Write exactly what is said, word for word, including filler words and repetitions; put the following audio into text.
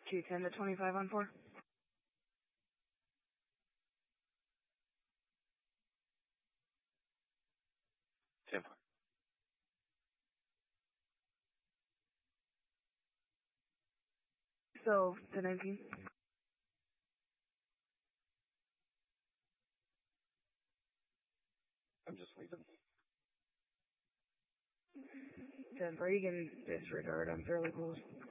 two ten to twenty-five on four. ten four. So, to nineteen. I'm just leaving. ten four, you can disregard. I'm fairly close.